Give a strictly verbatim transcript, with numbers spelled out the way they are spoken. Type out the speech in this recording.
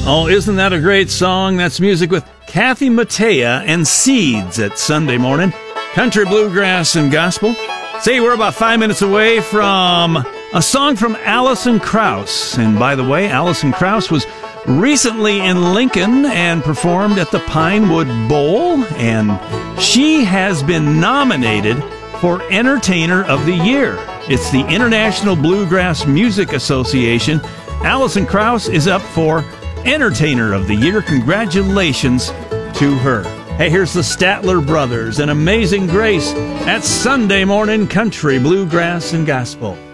Oh, isn't that a great song? That's music with Kathy Mattea and Seeds at Sunday morning. Country, bluegrass, and gospel. Say, we're about five minutes away from a song from Alison Krauss. And by the way, Alison Krauss was recently in Lincoln and performed at the Pinewood Bowl. And she has been nominated for Entertainer of the Year. It's the International Bluegrass Music Association. Alison Krauss is up for Entertainer of the Year. Congratulations to her. Hey, here's the Statler Brothers and Amazing Grace at Sunday morning country, bluegrass, and gospel.